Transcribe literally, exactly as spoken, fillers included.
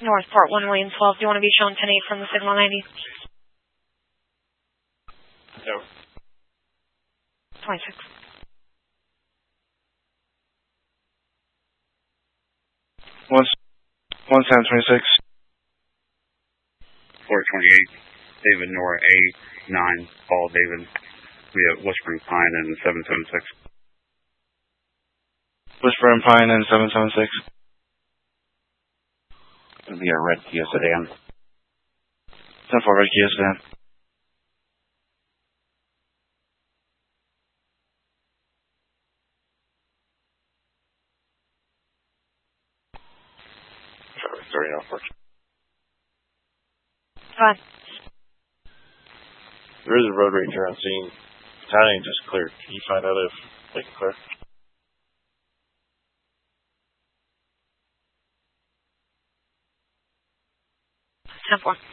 Northport one William twelve. Do you want to be shown ten eight from the signal ninety? No. twenty-six. One, one seven twenty-six. four twenty-eight. David Nora A nine. Paul David. We have Whispering Pine and seven seven six. Whispering Pine and seven seven six. It'll be a red Kia sedan. ten four red Kia sedan. Traffic starting off first. Fine. There is a road ranger on scene. Battalion just cleared. Can you find out if they can clear? ten four.